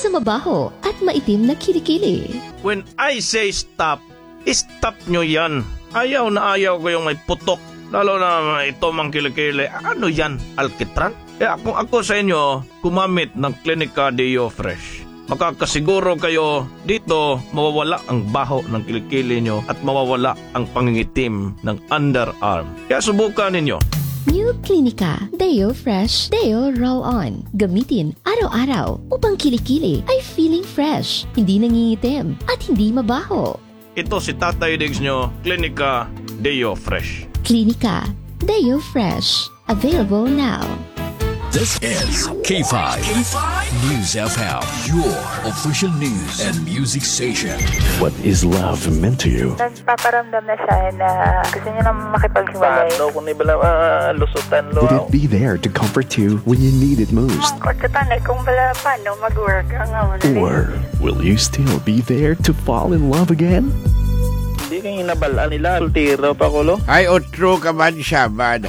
sa mabaho at maitim na kilikili. When I say stop, stop nyo yan. Ayaw na ayaw ko yung may putok. Lalo na ito mang kilikili. Ano yan? Alkitran? Kaya kung ako sa inyo, gumamit ng Clinica Deo Fresh. Makakasiguro kayo dito mawawala ang baho ng kilikili nyo at mawawala ang pangingitim ng underarm. Kaya subukan ninyo. New Clinica Deo Fresh Deo Roll-On. Gamitin araw-araw upang kilikili ay feeling fresh, hindi nangingitim at hindi mabaho. Ito si Tatay Diggs nyo, Clinica Deo Fresh. Clinica Deo Fresh. Available now. This is K5 News FM, your official news and music station. What is love meant to you? Nagpaparamdam na siya na gusto niya na makipaghiwalay. Paano kung ibala lusutan lo? Would it be there to comfort you when you need it most? Tanay kung bala paano mag-work ang Or will you still be there to fall in love again? Hindi kayo nabalaan nila. Ultiro pa ko lo. Ay, otro ka man siya, man.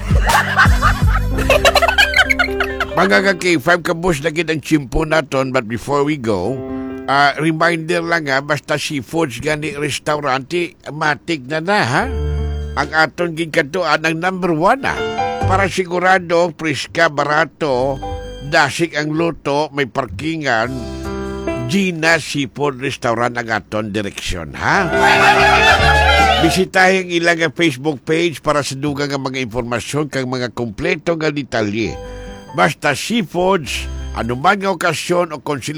Mga ka-K5, kabus na ang chimpo naton. But before we go, reminder lang basta seafoods gani restaurante, matik na ha? Ang aton gigkatuan ang number 1 para sigurado, priska, barato, dasik ang luto, may parkingan, Gina Seafood Restaurant ang aton direksyon, ha? Bisitahin ilang Facebook page para sa dugang ang mga informasyon kang mga kompleto nga detalye. Basta seafoods, anumang okasyon o